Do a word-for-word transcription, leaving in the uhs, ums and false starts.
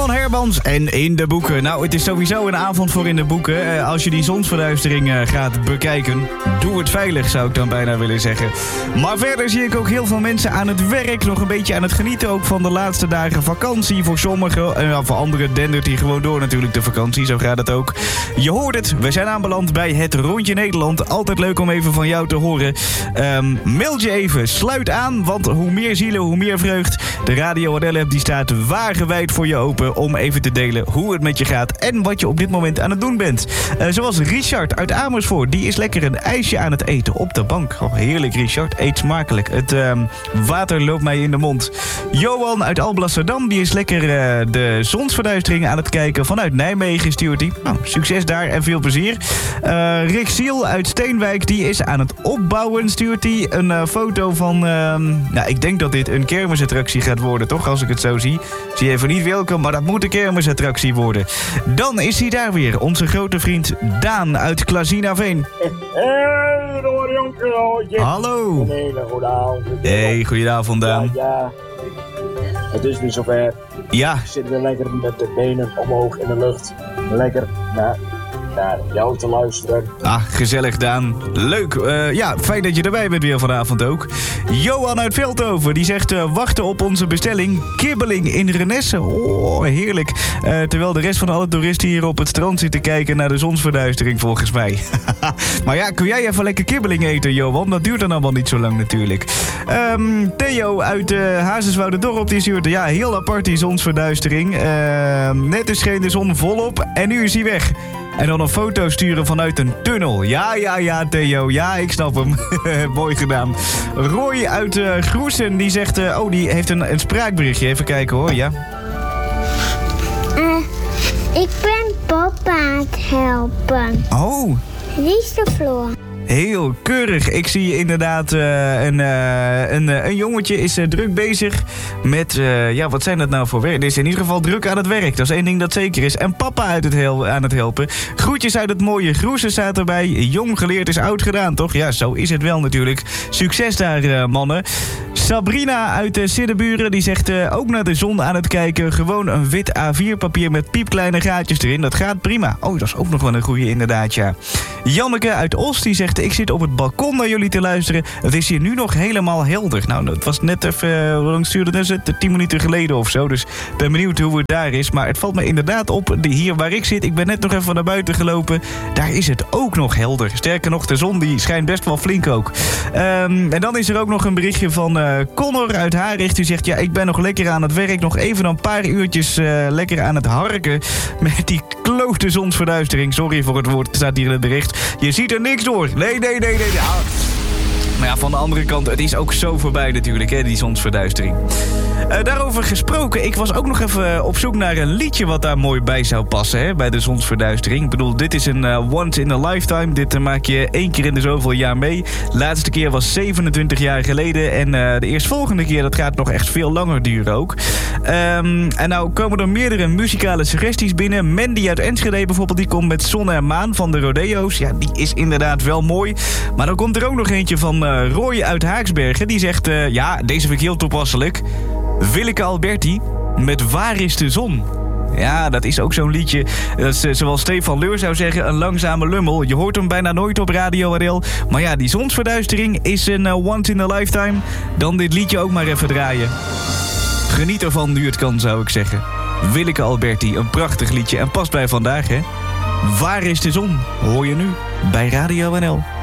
Johan Hermans en In de Boeken. Nou, het is sowieso een avond voor In de Boeken. Als je die zonsverduistering gaat bekijken, doe het veilig, zou ik dan bijna willen zeggen. Maar verder zie ik ook heel veel mensen aan het werk, nog een beetje aan het genieten ook van de laatste dagen vakantie. Voor sommigen, en voor anderen dendert hij gewoon door natuurlijk de vakantie, zo gaat het ook. Je hoort het, we zijn aanbeland bij het Rondje Nederland. Altijd leuk om even van jou te horen. Um, mail je even, sluit aan, want hoe meer zielen, hoe meer vreugd. De Radio N L-app die staat wagenwijd voor je open om even te delen hoe het met je gaat en wat je op dit moment aan het doen bent. Uh, zoals Richard uit Amersfoort, die is lekker een ijsje aan het eten op de bank. Oh, heerlijk Richard, eet smakelijk. Het uh, water loopt mij in de mond. Johan uit Alblasserdam, die is lekker uh, de zonsverduistering aan het kijken vanuit Nijmegen, stuurt hij. Nou, succes daar en veel plezier. Uh, Rick Ziel uit Steenwijk, die is aan het opbouwen, stuurt hij een uh, foto van, uh, nou, ik denk dat dit een kermisattractie gaat worden, toch, als ik het zo zie. Zie even niet welke, maar dat moet een kermisattractie worden. Dan is hij daar weer, onze grote vriend Daan uit Klazinaveen. Hey, door jonker. Hallo. Een hele goede avond. Hey, goedenavond Daan. Ja, ja. Het is weer zover. Ja. Ik zit weer lekker met de benen omhoog in de lucht. Lekker naar, naar jou te luisteren. Ah, gezellig Daan. Leuk. Uh, ja, fijn dat je erbij bent weer vanavond ook. Johan uit Veldhoven, die zegt uh, wachten op onze bestelling. Kibbeling in Renesse. Oh, heerlijk. Uh, terwijl de rest van alle toeristen hier op het strand zitten kijken naar de zonsverduistering volgens mij. Maar ja, kun jij even lekker kibbeling eten, Johan? Dat duurt dan allemaal niet zo lang natuurlijk. Um, Theo uit uh, Hazeswouderdorp, die stuurt ja, heel apart die zonsverduistering. Uh, net is scheen de zon volop en nu is hij weg. En dan een foto sturen vanuit een tunnel. Ja, ja, ja, Theo. Ja, ik snap hem. Mooi gedaan. Roy uit uh, Groesen, die zegt... Uh, oh, die heeft een, een spraakberichtje. Even kijken hoor, ja. Uh, ik ben papa aan het helpen. Oh. Wie is de Floor? Heel keurig. Ik zie inderdaad uh, een, uh, een, uh, een jongetje is uh, druk bezig met... Uh, ja, wat zijn dat nou voor werk? Dit is in ieder geval druk aan het werk. Dat is één ding dat zeker is. En papa uit het hel- aan het helpen. Groetjes uit het mooie Groesen staat erbij. Jong geleerd is oud gedaan, toch? Ja, zo is het wel natuurlijk. Succes daar, uh, mannen. Sabrina uit uh, Siddeburen, die zegt uh, ook naar de zon aan het kijken. Gewoon een wit A vier papier met piepkleine gaatjes erin. Dat gaat prima. Oh, dat is ook nog wel een goeie inderdaad, ja. Janneke uit Os, die zegt... ik zit op het balkon naar jullie te luisteren. Het is hier nu nog helemaal helder. Nou, dat was net even... Uh, hoe lang stuurde het? Tien minuten geleden of zo. Dus ik ben benieuwd hoe het daar is. Maar het valt me inderdaad op. De, hier waar ik zit, ik ben net nog even naar buiten gelopen. Daar is het ook nog helder. Sterker nog, de zon die schijnt best wel flink ook. Um, en dan is er ook nog een berichtje van uh, Connor uit Haricht. Die zegt, ja, ik ben nog lekker aan het werk. Nog even een paar uurtjes uh, lekker aan het harken. Met die klote zonsverduistering. Sorry voor het woord, staat hier in het bericht. Je ziet er niks door. Nee, nee, nee, nee. Ja. Maar ja, van de andere kant, het is ook zo voorbij natuurlijk, hè, die zonsverduistering. Uh, daarover gesproken, ik was ook nog even op zoek naar een liedje wat daar mooi bij zou passen, hè, bij de zonsverduistering. Ik bedoel, dit is een uh, once in a lifetime. Dit uh, maak je één keer in de zoveel jaar mee. De laatste keer was zevenentwintig jaar geleden. En uh, de eerstvolgende keer, dat gaat nog echt veel langer duren ook. Um, en nou komen er meerdere muzikale suggesties binnen. Mandy uit Enschede bijvoorbeeld, die komt met Zon en Maan van de Rodeo's. Ja, die is inderdaad wel mooi. Maar dan komt er ook nog eentje van uh, Roy uit Haaksbergen. Die zegt, uh, ja, deze vind ik heel toepasselijk. Willeke Alberti met Waar is de zon? Ja, dat is ook zo'n liedje. Dat is, uh, zoals Stefan Leur zou zeggen, een langzame lummel. Je hoort hem bijna nooit op Radio R L. Maar ja, die zonsverduistering is een uh, once in a lifetime. Dan dit liedje ook maar even draaien. Geniet ervan nu het kan, zou ik zeggen. Willeke Alberti, een prachtig liedje. En past bij vandaag, hè? Waar is de zon? Hoor je nu bij Radio N L.